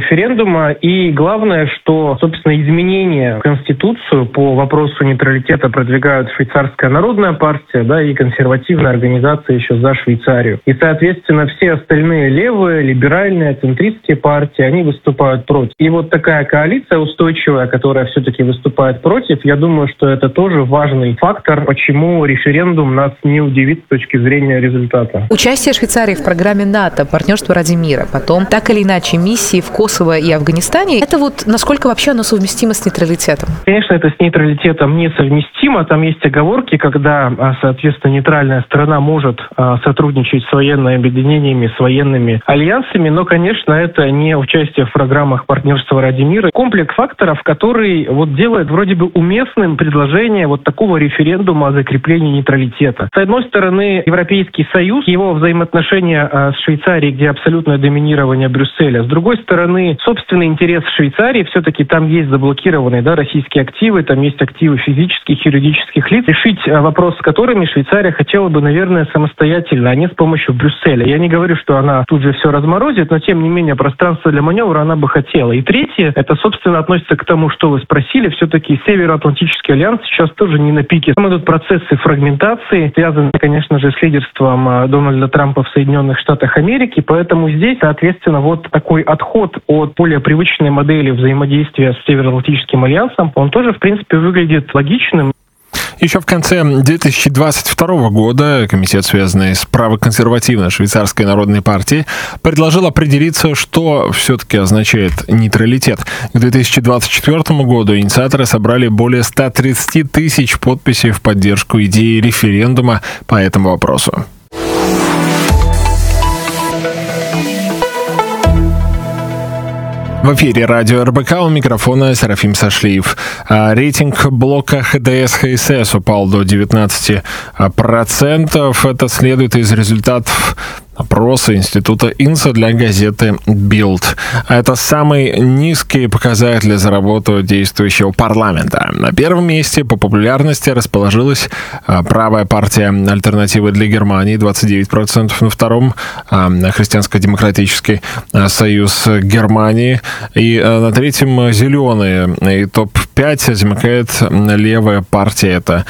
референдума. И главное, что, собственно, изменения в Конституцию по вопросу нейтралитета продвигают Швейцарская народная партия, да, и консервативная организация еще за Швейцарию. И, соответственно, все остальные левые, либеральные, центристские партии, они выступают против. И вот такая коалиция устойчивая, которая все-таки выступает против, я думаю, что это тоже важный фактор, почему референдум нас не удивит с точки зрения результата. Участие Швейцарии в программе НАТО, партнерство ради мира, потом так или иначе миссии в Kosovo и Афганистане, это вот насколько вообще оно совместимо с нейтралитетом? Конечно, это с нейтралитетом несовместимо. Там есть оговорки, когда, соответственно, нейтральная сторона может сотрудничать с военными объединениями, с военными альянсами, но, конечно, это не участие в программах партнерства ради мира. Комплекс факторов, который вот делает вроде бы уместным предложение вот такого референдума о закреплении нейтралитета. С одной стороны, Европейский Союз, его взаимоотношения с Швейцарией, где абсолютное доминирование Брюсселя. С другой стороны, собственный интерес Швейцарии, все-таки там есть заблокированные, да, российские активы, там есть активы физических, юридических лиц. Решить вопрос с которыми Швейцария хотела бы, наверное, самостоятельно, а не с помощью Брюсселя. Я не говорю, что она тут же все разморозит, но тем не менее пространство для маневра она бы хотела. И третье, это, собственно, относится к тому, что вы спросили. Все-таки Североатлантический альянс сейчас тоже не на пике. Там идут процессы фрагментации, связанные, конечно же, с лидерством Дональда Трампа в Соединенных Штатах Америки. Поэтому здесь, соответственно, вот такой отход от более привычной модели взаимодействия с Североатлантическим альянсом, он тоже, в принципе, выглядит логичным. Еще в конце 2022 года комитет, связанный с правоконсервативной Швейцарской народной партией, предложил определиться, что все-таки означает нейтралитет. К 2024 году инициаторы собрали более 130 тысяч подписей в поддержку идеи референдума по этому вопросу. В эфире радио РБК, у микрофона Серафим Сашлиев. Рейтинг блока ХДС-ХСС упал до 19%. Это следует из результатов опроса Института Инса для газеты «Билд». Это самый низкий показатель за работу действующего парламента. На первом месте по популярности расположилась правая партия «Альтернативы для Германии» 29%. На втором Христианско-демократический союз Германии. И на третьем «Зеленые». И топ-5 замыкает левая партия. Это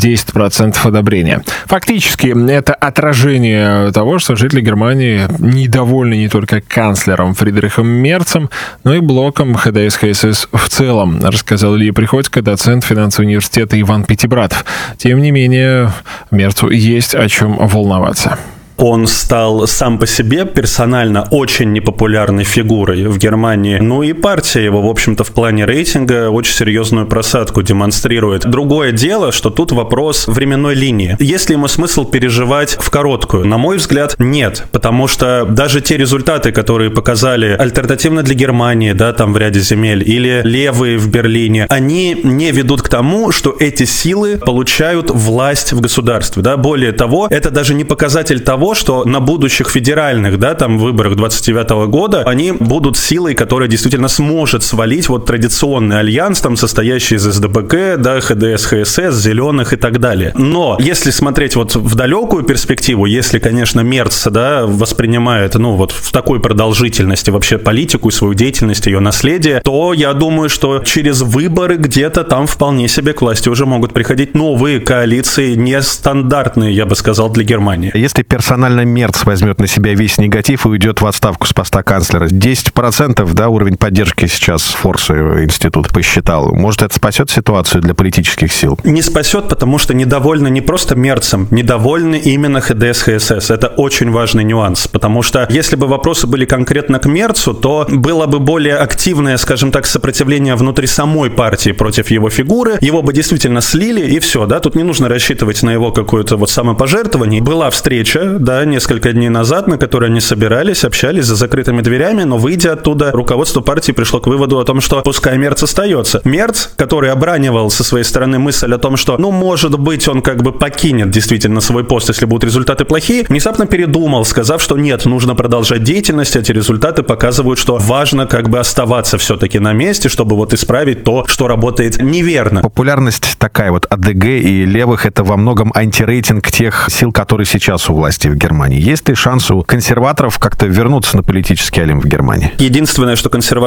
10% одобрения. Фактически это отражение того, что жители Германии недовольны не только канцлером Фридрихом Мерцем, но и блоком ХДС-ХСС в целом, рассказал Илья Приходько, доцент финансового университета Иван Пятибратов. Тем не менее, Мерцу есть о чем волноваться. Он стал сам по себе персонально очень непопулярной фигурой в Германии. Ну и партия его, в общем-то, в плане рейтинга очень серьезную просадку демонстрирует. Другое дело, что тут вопрос временной линии. Есть ли ему смысл переживать в короткую? На мой взгляд, нет. Потому что даже те результаты, которые показали альтернативно для Германии, да, там в ряде земель, или левые в Берлине, они не ведут к тому, что эти силы получают власть в государстве. Да? Более того, это даже не показатель того, что на будущих федеральных, да, там выборах 29 года они будут силой, которая действительно сможет свалить вот традиционный альянс, там, состоящий из СДПК, да, ХДС, ХСС, Зеленых и так далее. Но если смотреть вот в далекую перспективу, если, конечно, Мерц, да, воспринимает, ну, вот в такой продолжительности вообще политику и свою деятельность, ее наследие, то я думаю, что через выборы где-то там вполне себе к власти уже могут приходить новые коалиции, нестандартные, я бы сказал, для Германии. Если персонально Мерц возьмет на себя весь негатив и уйдет в отставку с поста канцлера, 10%, да, уровень поддержки сейчас Форса институт посчитал. Может, это спасет ситуацию для политических сил? Не спасет, потому что недовольны не просто Мерцем, недовольны именно ХДС-ХСС. Это очень важный нюанс, потому что если бы вопросы были конкретно к Мерцу, то было бы более активное, скажем так, сопротивление внутри самой партии против его фигуры, его бы действительно слили, и все, да, тут не нужно рассчитывать на его какое-то вот самопожертвование. Была встреча, да, несколько дней назад, на которой они собирались, общались за закрытыми дверями, но выйдя оттуда, руководство партии пришло к выводу о том, что пускай Мерц остается. Мерц, который обранивал со своей стороны мысль о том, что, ну, может быть, он как бы покинет действительно свой пост, если будут результаты плохие, внезапно передумал, сказав, что нет, нужно продолжать деятельность, эти результаты показывают, что важно как бы оставаться все-таки на месте, чтобы вот исправить то, что работает неверно. Популярность такая вот АДГ и левых — это во многом антирейтинг тех сил, которые сейчас у власти в Германии. Есть ли шанс у консерваторов как-то вернуться на политический олимп в Германии? Единственное, что консерваторы